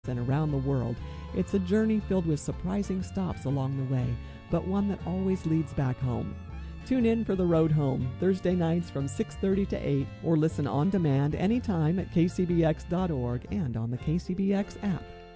and around the world. It's a journey filled with surprising stops along the way, but one that always leads back home. Tune in for The Road Home, Thursday nights from 6:30 to 8, or listen on demand anytime at kcbx.org and on the KCBX app.